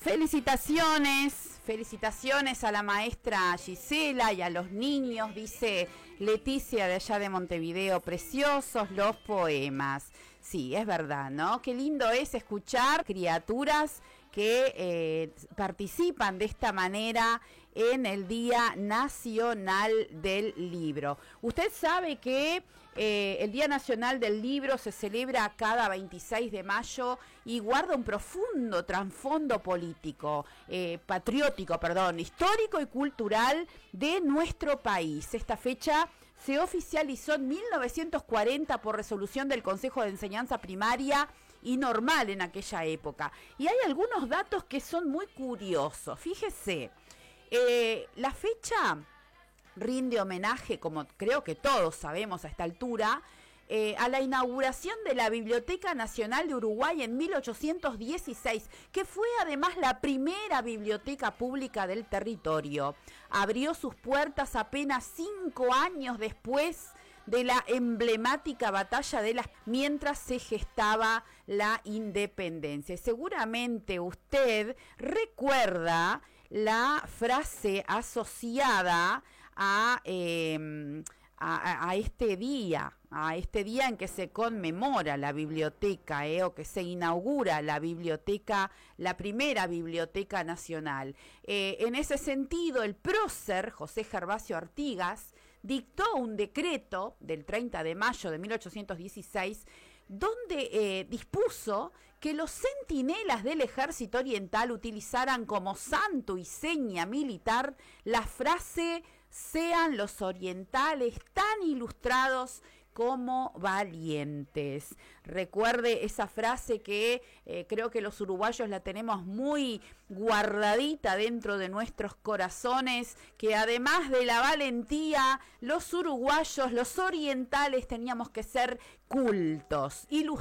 Felicitaciones a la maestra Gisela y a los niños, dice Leticia de allá de Montevideo, preciosos los poemas. Sí, es verdad, ¿no? Qué lindo es escuchar criaturas que participan de esta manera en el Día Nacional del Libro. Usted sabe que el Día Nacional del Libro se celebra cada 26 de mayo y guarda un profundo trasfondo político, histórico y cultural de nuestro país. Esta fecha se oficializó en 1940 por resolución del Consejo de Enseñanza Primaria y Normal en aquella época. Y hay algunos datos que son muy curiosos. Fíjese, la fecha rinde homenaje, como creo que todos sabemos a esta altura, a la inauguración de la Biblioteca Nacional de Uruguay en 1816, que fue además la primera biblioteca pública del territorio. Abrió sus puertas apenas 5 años después de la emblemática batalla de las, mientras se gestaba la independencia. Seguramente usted recuerda la frase asociada a este día en que se conmemora la biblioteca, o que se inaugura la biblioteca, la primera biblioteca nacional. En ese sentido, el prócer José Gervasio Artigas dictó un decreto del 30 de mayo de 1816 donde dispuso que los centinelas del ejército oriental utilizaran como santo y seña militar la frase «Sean los orientales tan ilustrados como valientes». Recuerde esa frase que creo que los uruguayos la tenemos muy guardadita dentro de nuestros corazones, que además de la valentía, los uruguayos, los orientales, teníamos que ser cultos, ilustrados.